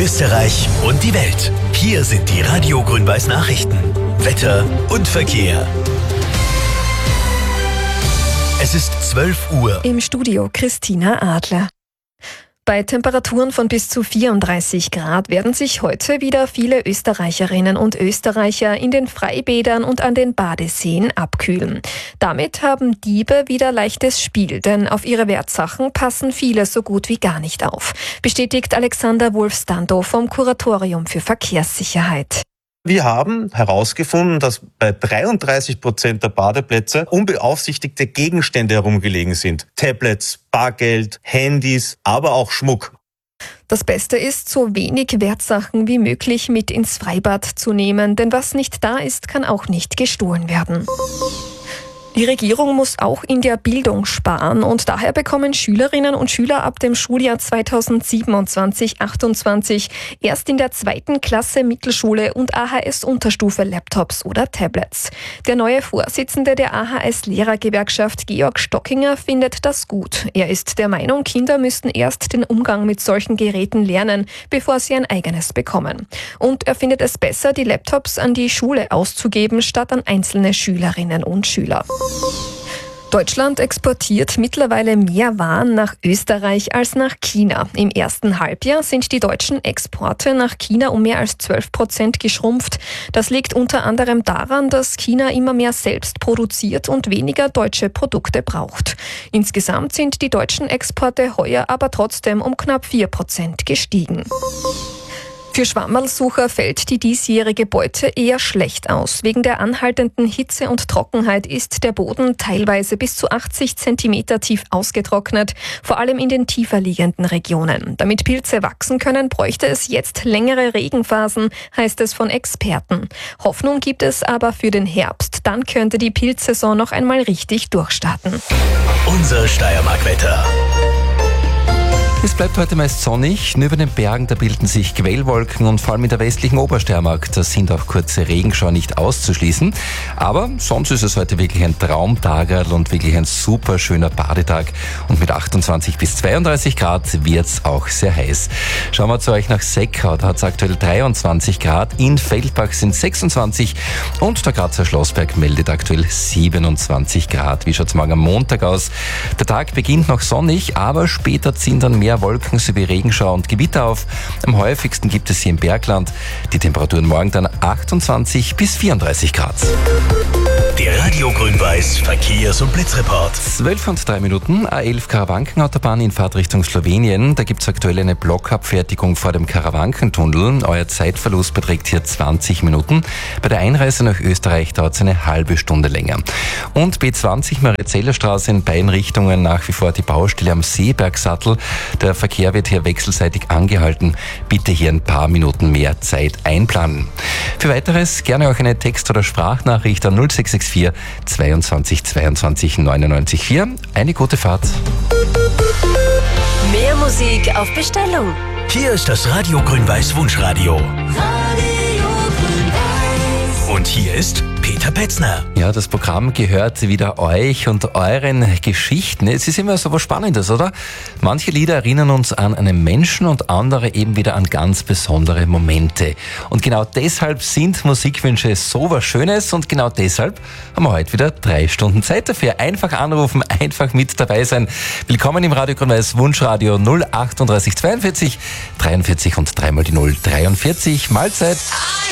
Österreich und die Welt. Hier sind die Radio Grün-Weiß Nachrichten. Wetter und Verkehr. Es ist 12 Uhr. Im Studio Christina Adler. Bei Temperaturen von bis zu 34 Grad werden sich heute wieder viele Österreicherinnen und Österreicher in den Freibädern und an den Badeseen abkühlen. Damit haben Diebe wieder leichtes Spiel, denn auf ihre Wertsachen passen viele so gut wie gar nicht auf, bestätigt Alexander Wolf-Stando vom Kuratorium für Verkehrssicherheit. Wir haben herausgefunden, dass bei 33% der Badeplätze unbeaufsichtigte Gegenstände herumgelegen sind. Tablets, Bargeld, Handys, aber auch Schmuck. Das Beste ist, so wenig Wertsachen wie möglich mit ins Freibad zu nehmen, denn was nicht da ist, kann auch nicht gestohlen werden. Die Regierung muss auch in der Bildung sparen und daher bekommen Schülerinnen und Schüler ab dem Schuljahr 2027/28 erst in der 2. Klasse Mittelschule und AHS-Unterstufe Laptops oder Tablets. Der neue Vorsitzende der AHS-Lehrergewerkschaft, Georg Stockinger, findet das gut. Er ist der Meinung, Kinder müssten erst den Umgang mit solchen Geräten lernen, bevor sie ein eigenes bekommen. Und er findet es besser, die Laptops an die Schule auszugeben, statt an einzelne Schülerinnen und Schüler. Deutschland exportiert mittlerweile mehr Waren nach Österreich als nach China. Im ersten Halbjahr sind die deutschen Exporte nach China um mehr als 12% geschrumpft. Das liegt unter anderem daran, dass China immer mehr selbst produziert und weniger deutsche Produkte braucht. Insgesamt sind die deutschen Exporte heuer aber trotzdem um knapp 4% gestiegen. Für Schwammerlsucher fällt die diesjährige Beute eher schlecht aus. Wegen der anhaltenden Hitze und Trockenheit ist der Boden teilweise bis zu 80 Zentimeter tief ausgetrocknet, vor allem in den tiefer liegenden Regionen. Damit Pilze wachsen können, bräuchte es jetzt längere Regenphasen, heißt es von Experten. Hoffnung gibt es aber für den Herbst. Dann könnte die Pilzsaison noch einmal richtig durchstarten. Unser Steiermark-Wetter. Es bleibt heute meist sonnig, nur über den Bergen, da bilden sich Quellwolken und vor allem in der westlichen Obersteiermark, da sind auch kurze Regenschauer nicht auszuschließen. Aber sonst ist es heute wirklich ein Traumtag und wirklich ein super schöner Badetag. Und mit 28 bis 32 Grad wird's auch sehr heiß. Schauen wir zu euch nach Seckau, da hat es aktuell 23 Grad, in Feldbach sind 26 und der Grazer Schlossberg meldet aktuell 27 Grad. Wie schaut's morgen am Montag aus? Der Tag beginnt noch sonnig, aber später ziehen dann mehr Wolken sowie Regenschauer und Gewitter auf. Am häufigsten gibt es hier im Bergland. Die Temperaturen morgen dann 28 bis 34 Grad. Der Radio Grün-Weiß Verkehrs- und Blitzreport. 12:03, A11 Karawankenautobahn in Fahrtrichtung Slowenien. Da gibt es aktuell eine Blockabfertigung vor dem Karawankentunnel. Euer Zeitverlust beträgt hier 20 Minuten. Bei der Einreise nach Österreich dauert es eine halbe Stunde länger. Und B20 Mariazellerstraße in beiden Richtungen nach wie vor die Baustelle am Seebergsattel. Der Verkehr wird hier wechselseitig angehalten. Bitte hier ein paar Minuten mehr Zeit einplanen. Für weiteres gerne auch eine Text- oder Sprachnachricht an 0664 22 22 99 4. Eine gute Fahrt. Mehr Musik auf Bestellung. Hier ist das Radio Grün-Weiß Wunschradio. Und hier ist Peter Petzner. Ja, das Programm gehört wieder euch und euren Geschichten. Es ist immer so was Spannendes, oder? Manche Lieder erinnern uns an einen Menschen und andere eben wieder an ganz besondere Momente. Und genau deshalb sind Musikwünsche so was Schönes und genau deshalb haben wir heute wieder 3 Stunden Zeit dafür. Einfach anrufen, einfach mit dabei sein. Willkommen im Radio Grün-Weiß Wunschradio 038 42 43 und 3 mal die 0 43. Mahlzeit.